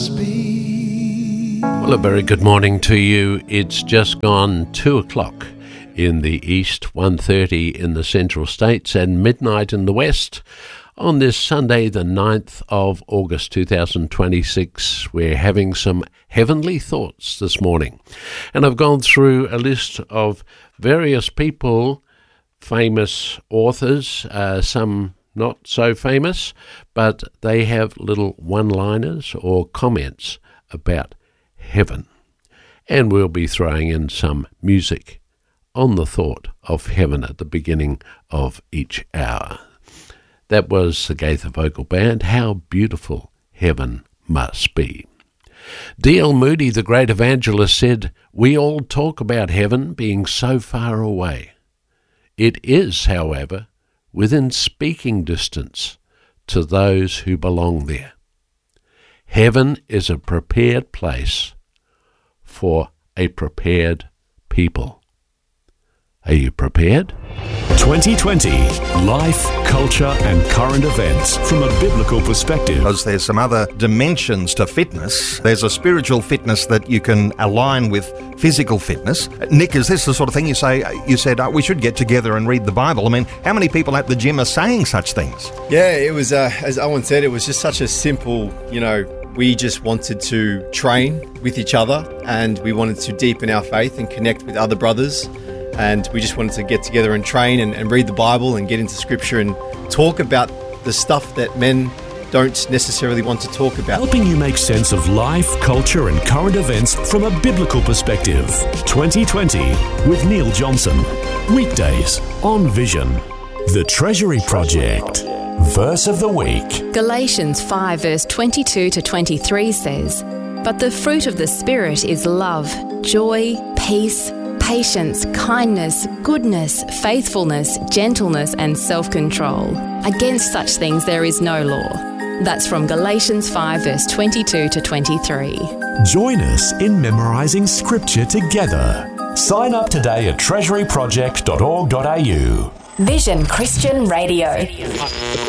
Well, a very good morning to you. It's just gone 2 o'clock in the east, 1:30 in the central states, and midnight in the west. On this Sunday, the 9th of August 2026, we're having some heavenly thoughts this morning. And I've gone through a list of various people, famous authors, some not so famous, but they have little one-liners or comments about heaven. And we'll be throwing in some music on the thought of heaven at the beginning of each hour. That was the Gaither Vocal Band, How Beautiful Heaven Must Be. D.L. Moody, the great evangelist, said, "We all talk about heaven being so far away. It is, however, within speaking distance to those who belong there. Heaven is a prepared place for a prepared people." Are you prepared? 2020, life, culture and current events from a biblical perspective. Because there's some other dimensions to fitness. There's a spiritual fitness that you can align with physical fitness. Nick, is this the sort of thing you said we should get together and read the Bible? I mean, how many people at the gym are saying such things? Yeah, it was, as Owen said, it was just such a simple, we just wanted to train with each other and we wanted to deepen our faith and connect with other brothers. And we just wanted to get together and train and read the Bible and get into Scripture and talk about the stuff that men don't necessarily want to talk about. Helping you make sense of life, culture and current events from a biblical perspective. 2020 with Neil Johnson. Weekdays on Vision. The Treasury Project. Verse of the week. Galatians 5 verse 22 to 23 says, "But the fruit of the Spirit is love, joy, peace, patience, kindness, goodness, faithfulness, gentleness, and self-control. Against such things there is no law." That's from Galatians 5 verse 22 to 23. Join us in memorising Scripture together. Sign up today at treasuryproject.org.au. Vision Christian Radio.